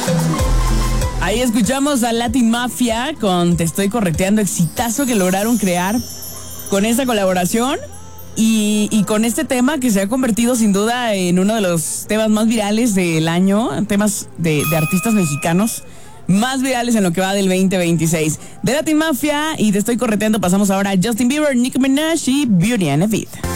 Ahí escuchamos a Latin Mafia con Te Estoy Correteando, exitazo que lograron crear con esta colaboración y con este tema que se ha convertido sin duda en uno de los temas más virales del año, temas de artistas mexicanos más virales en lo que va del 2026. De Latin Mafia y Te Estoy Correteando pasamos ahora a Justin Bieber, Nicki Minaj y Beauty and the Beat.